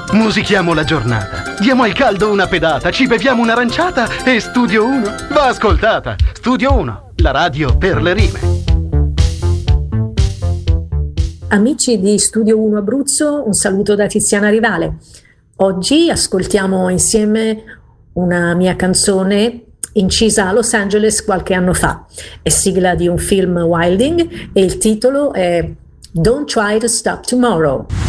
Musichiamo la giornata, diamo al caldo una pedata, ci beviamo un'aranciata e Studio 1 va ascoltata. Studio 1, la radio per le rime. Amici di Studio 1 Abruzzo, un saluto da Tiziana Rivale. Oggi ascoltiamo insieme una mia canzone incisa a Los Angeles qualche anno fa. È sigla di un film Wilding e il titolo è Don't Try to Stop Tomorrow.